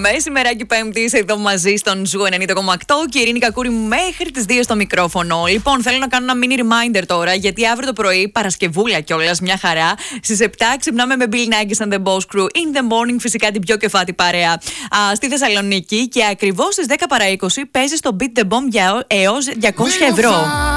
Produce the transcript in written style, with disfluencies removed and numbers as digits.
Μεσημεράκι Πέμπτη, εδώ μαζί στον Ζου 90,8 και η Ειρήνη Κακούρη μέχρι τις 2 στο μικρόφωνο. Λοιπόν, θέλω να κάνω ένα mini reminder τώρα, γιατί αύριο το πρωί, Παρασκευούλα κιόλας, μια χαρά. Στις 7 ξυπνάμε με Bill Nackis and the Boss Crew in the morning, φυσικά την πιο κεφάτη παρέα στη Θεσσαλονίκη. Και ακριβώς στις 10 παρά 20 παίζει στο Beat the Bomb για έως 200 ευρώ.